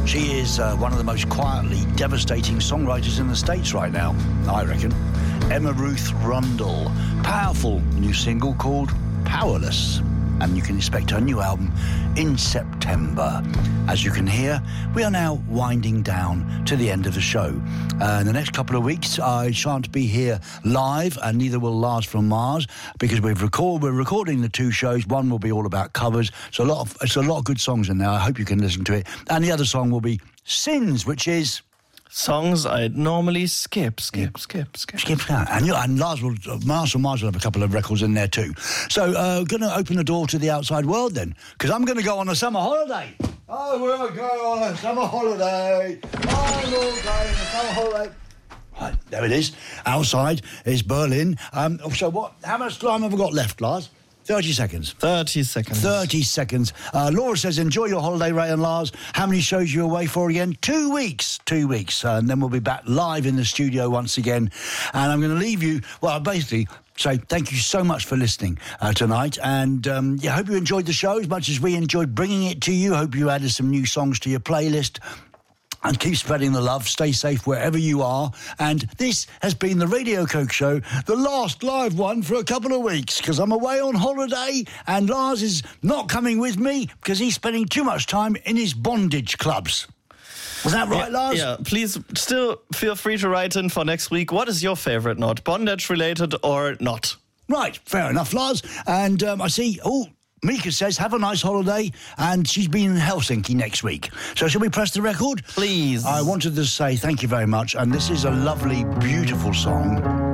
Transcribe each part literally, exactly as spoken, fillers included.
She is uh, one of the most quietly devastating songwriters in the States right now, I reckon. Emma Ruth Rundle. Powerful new single called Powerless. And you can expect her new album in September. As you can hear, we are now winding down to the end of the show. Uh, in the next couple of weeks, I shan't be here live, and neither will Lars from Mars, because we've record, we're recording the two shows. One will be all about covers. So a lot of, it's a lot of good songs in there. I hope you can listen to it. And the other song will be Sins, which is... songs I'd normally skip, skip, yeah. skip, skip. Skip that. And, you, and Lars will, Mars and Mars will have a couple of records in there too. So, uh, going to open the door to the outside world then, because I'm going to go on a summer holiday. I will go on a summer holiday. I will go on a summer holiday. Right, there it is. Outside is Berlin. Um, so, what? How much time have we got left, Lars? thirty seconds. thirty seconds. thirty seconds. Uh, Laura says, enjoy your holiday, Ray and Lars. How many shows are you away for again? Two weeks. Two weeks. Uh, and then we'll be back live in the studio once again. And I'm going to leave you, well, basically, say thank you so much for listening uh, tonight. And um, yeah, I hope you enjoyed the show as much as we enjoyed bringing it to you. Hope you added some new songs to your playlist. And keep spreading the love. Stay safe wherever you are. And this has been the Radio Coke Show, the last live one for a couple of weeks, because I'm away on holiday and Lars is not coming with me because he's spending too much time in his bondage clubs. Was that right, yeah, Lars? Yeah, please still feel free to write in for next week. What is your favourite knot? Bondage related or not? Right, fair enough, Lars. And um, I see... oh. Mika says, have a nice holiday, and she's been in Helsinki next week. So shall we press the record? Please. I wanted to say thank you very much, and this is a lovely, beautiful song.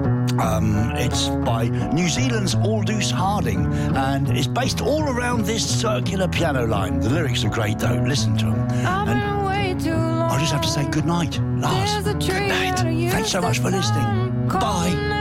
Um, it's by New Zealand's Aldous Harding, and it's based all around this circular piano line. The lyrics are great, though. Listen to them. And I'll just have to say good night, Lars. Good night. Thanks so much for listening. Bye.